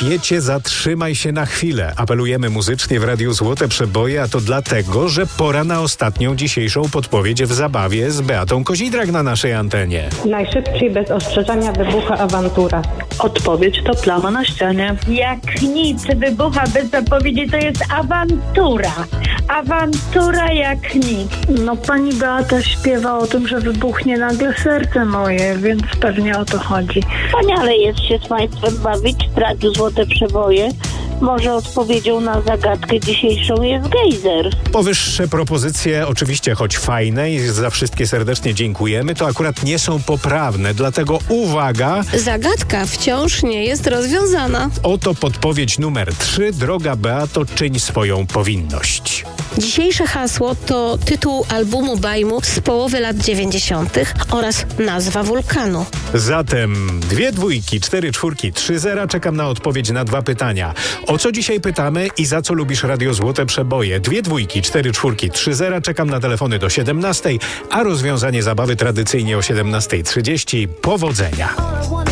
świecie zatrzymaj się na chwilę. Apelujemy muzycznie w Radiu Złote Przeboje, a to dlatego, że pora na ostatnią dzisiejszą podpowiedź w zabawie z Beatą Kozidrak na naszej antenie. Najszybciej bez ostrzeżenia wybucha awantura. Odpowiedź to plama na ścianie. Jak nic wybucha bez zapowiedzi, to jest awantura. Awantura jak nic. No pani Beata śpiewa o tym, że wybuchnie nagle serce moje, więc pewnie o to chodzi. Wspaniale jest się z Państwem bawić w Radiu Złote Przeboje. Może odpowiedzią na zagadkę dzisiejszą jest gejzer. Powyższe propozycje, oczywiście choć fajne i za wszystkie serdecznie dziękujemy, to akurat nie są poprawne, dlatego uwaga! Zagadka wciąż nie jest rozwiązana. Oto podpowiedź numer 3. Droga Beato, czyń swoją powinność. Dzisiejsze hasło to tytuł albumu Bajmu z połowy lat 90. oraz nazwa wulkanu. Zatem 2 dwójki, 4 czwórki, 3 zera. Czekam na odpowiedź na 2 pytania. O co dzisiaj pytamy i za co lubisz Radio Złote Przeboje? 2 dwójki, 4 czwórki, 3 zera. Czekam na telefony do 17, a rozwiązanie zabawy tradycyjnie o 17:30. Powodzenia!